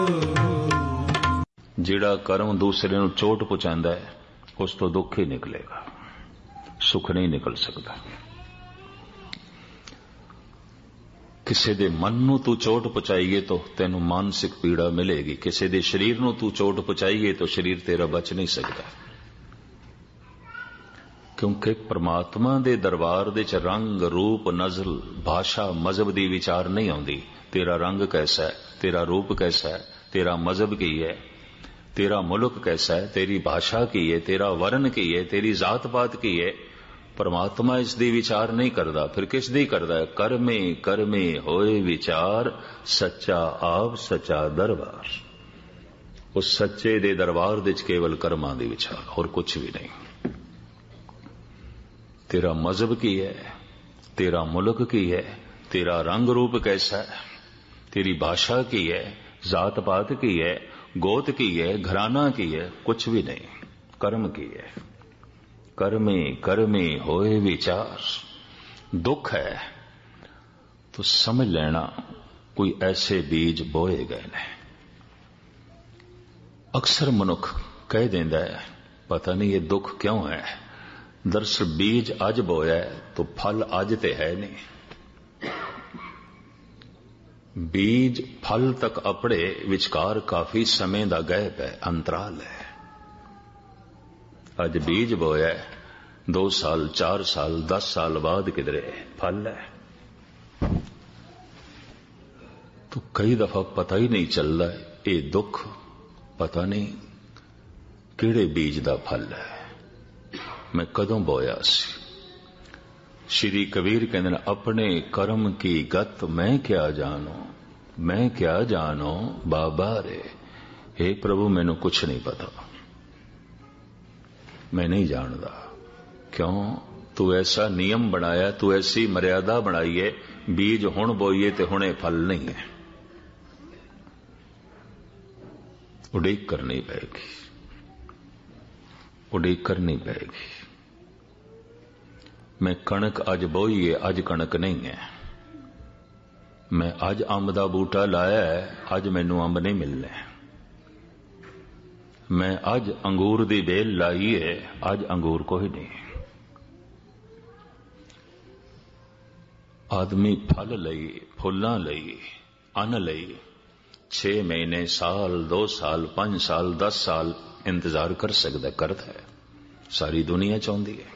ਜਿਹੜਾ ਕਰਮ ਦੂਸਰੇ ਨੂੰ ਚੋਟ ਪਹੁੰਚਾਉਂਦਾ ਹੈ ਉਸ ਤੋਂ ਦੁੱਖ ਹੀ ਨਿਕਲੇਗਾ, ਸੁੱਖ ਨਹੀਂ ਨਿਕਲ ਸਕਦਾ। ਕਿਸੇ ਦੇ ਮਨ ਨੂੰ ਤੂੰ ਚੋਟ ਪਹੁੰਚਾਈਏ ਤਾਂ ਤੈਨੂੰ ਮਾਨਸਿਕ ਪੀੜਾ ਮਿਲੇਗੀ, ਕਿਸੇ ਦੇ ਸਰੀਰ ਨੂੰ ਤੂੰ ਚੋਟ ਪਹੁੰਚਾਈਏ ਤਾਂ ਸਰੀਰ ਤੇਰਾ ਬਚ ਨਹੀਂ ਸਕਦਾ। ਕਿਉਂਕਿ ਪ੍ਰਮਾਤਮਾ ਦੇ ਦਰਬਾਰ ਦੇ ਚ ਰੰਗ, ਰੂਪ, ਨਜ਼ਲ, ਭਾਸ਼ਾ, ਮਜ਼ਹਬ ਦੀ ਵਿਚਾਰ ਨਹੀਂ ਆਉਂਦੀ। ਤੇਰਾ ਰੰਗ ਕੈਸਾ ਹੈ, ਤੇਰਾ ਰੂਪ ਕੈਸਾ ਹੈ, ਤੇਰਾ ਮਜ਼ਹਬ ਕੀ ਹੈ, ਤੇਰਾ ਮੁਲਕ ਕੈਸਾ ਹੈ, ਤੇਰੀ ਭਾਸ਼ਾ ਕੀ ਹੈ, ਤੇਰਾ ਵਰਨ ਕੀ ਹੈ, ਤੇਰੀ ਜ਼ਾਤ ਪਾਤ ਕੀ ਹੈ, परमात्मा इस दी विचार नहीं करता। फिर किस दी करता है? कर्मे कर्मे होए विचार, सच्चा आप सच्चा दरबार। उस सच्चे दे दरबार दे केवल कर्मां दी विचार, और कुछ भी नहीं। तेरा मजहब की है, तेरा मुल्क की है, तेरा रंग रूप कैसा है, तेरी भाषा की है, जात पात की है, गोत की है, घराना की है, कुछ भी नहीं। कर्म की है। कर्मे कर्मे होए विचार। दुख है तो समझ लेना कोई ऐसे बीज बोए गए ने। अक्सर मनुख कह देंदा है पता नहीं ये दुख क्यों है। दरअसल बीज अज बोया है तो फल अज ते है नहीं। बीज फल तक अपने विचकार काफी समय दा गैप है, अंतराल है। अज बीज बोया है, 2 साल 4 साल 10 साल बाद किधरे फल है। तो कई दफा पता ही नहीं चलता ये दुख पता नहीं किहड़े बीज दा फल है, मैं कदों बोया सी। श्री कबीर कहते हैं अपने कर्म की गत मैं क्या जानो, मैं क्या जानो बाबा रे। हे प्रभु मैनू कुछ नहीं पता, मैं नहीं जानता। क्यों? तू ऐसा नियम बनाया, तू ऐसी मर्यादा बनाई है, बीज हुण बोईए ते हुणे फल नहीं है। उड़ीक करनी पड़ेगी, उड़ीक करनी पड़ेगी। मैं कणक अज बोई है, अज कणक नहीं है। मैं अज अंब दा बूटा लाया है, अज मैनू अंब नहीं मिलने। मैं अज अंगूर दी बेल लाई है, अज अंगूर कोई नहीं। आदमी फल लई, फुल्लां लई, अन्न लई 6 महीने, साल, 2 साल, 5 साल, 10 साल इंतजार कर सकता, करता है। सारी दुनिया चाहती है।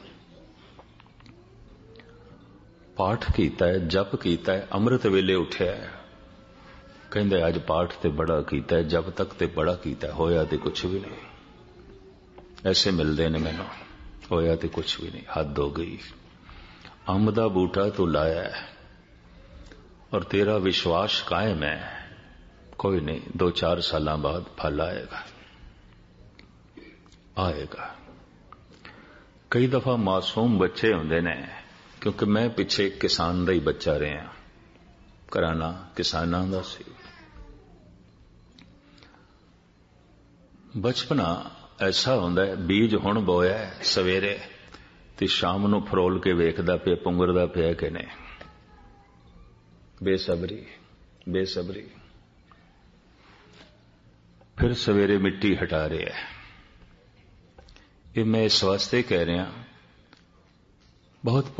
पाठ कीता है, जप कीता है, अमृत वेले उठिया है, कहंदे अज पाठ ते बड़ा कीता है, जब तक ते बड़ा कीता है, होया ते कुछ भी नहीं। ऐसे मिलते ने मैनू, होया ते कुछ भी नहीं, हद हो गई। अंब दा बूटा तू लाया है और तेरा विश्वास कायम है, कोई नहीं 2-4 साल बाद फल आएगा, आएगा। कई दफा मासूम बच्चे होंदे ने, क्योंकि मैं पिछे किसान दा ही बच्चा रहा, घराना किसानां दा सी। बचपना ऐसा होंदा है, बीज हुण बोया है सवेरे ते शाम नूं फरोल के वेखदा पिया पुंगरदा पिया कि नहीं। बेसबरी बेसबरी। फिर सवेरे मिट्टी हटा रहे हैं। ये मैं इस वास्ते कह रहा बहुत